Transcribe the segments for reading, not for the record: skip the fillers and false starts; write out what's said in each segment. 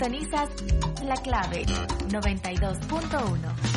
Sintonizas La Clave 92.1.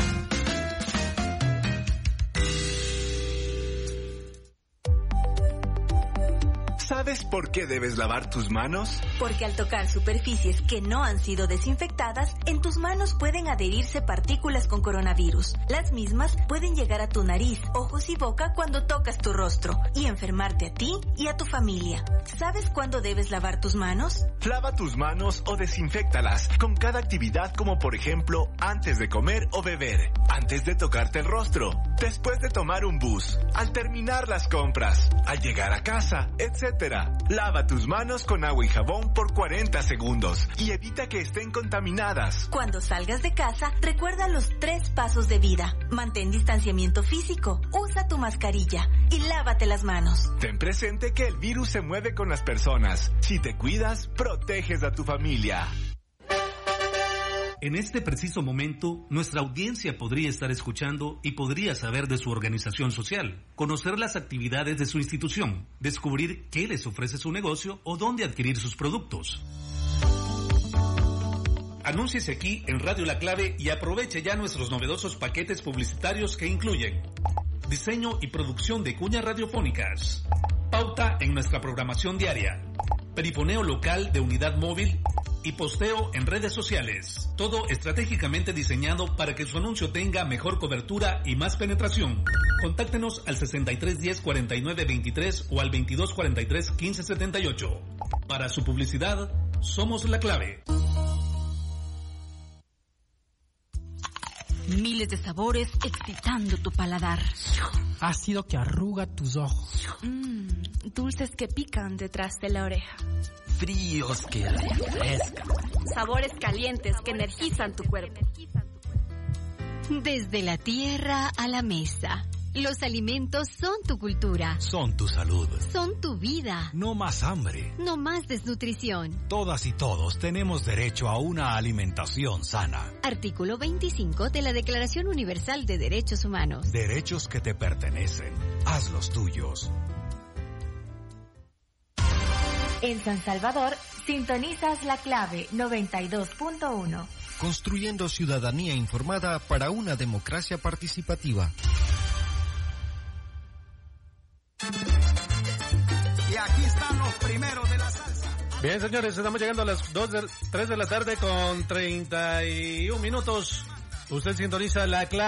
¿Sabes por qué debes lavar tus manos? Porque al tocar superficies que no han sido desinfectadas, en tus manos pueden adherirse partículas con coronavirus. Las mismas pueden llegar a tu nariz, ojos y boca cuando tocas tu rostro y enfermarte a ti y a tu familia. ¿Sabes cuándo debes lavar tus manos? Lava tus manos o desinféctalas con cada actividad, como por ejemplo antes de comer o beber, antes de tocarte el rostro, después de tomar un bus, al terminar las compras, al llegar a casa, etc. Lava tus manos con agua y jabón por 40 segundos y evita que estén contaminadas. Cuando salgas de casa, recuerda los 3 pasos de vida. Mantén distanciamiento físico, usa tu mascarilla y lávate las manos. Ten presente que el virus se mueve con las personas. Si te cuidas, proteges a tu familia. En este preciso momento, nuestra audiencia podría estar escuchando y podría saber de su organización social, conocer las actividades de su institución, descubrir qué les ofrece su negocio o dónde adquirir sus productos. Anúnciese aquí en Radio La Clave y aproveche ya nuestros novedosos paquetes publicitarios que incluyen diseño y producción de cuñas radiofónicas, pauta en nuestra programación diaria, perifoneo local de unidad móvil y posteo en redes sociales. Todo estratégicamente diseñado para que su anuncio tenga mejor cobertura y más penetración. Contáctenos al 6310-4923 o al 2243-1578. Para su publicidad, somos La Clave. Miles de sabores excitando tu paladar. Ácido que arruga tus ojos. Dulces que pican detrás de la oreja. Fríos que refrescan. Sabores calientes que energizan tu cuerpo. Desde la tierra a la mesa. Los alimentos son tu cultura. Son tu salud. Son tu vida. No más hambre. No más desnutrición. Todas y todos tenemos derecho a una alimentación sana. Artículo 25 de la Declaración Universal de Derechos Humanos. Derechos que te pertenecen. Haz los tuyos. En San Salvador, sintonizas La Clave 92.1. Construyendo ciudadanía informada para una democracia participativa. Y aquí están los primeros de la salsa. Bien, señores, estamos llegando a las 3 de la tarde con 31 minutos. Usted sintoniza La Clave.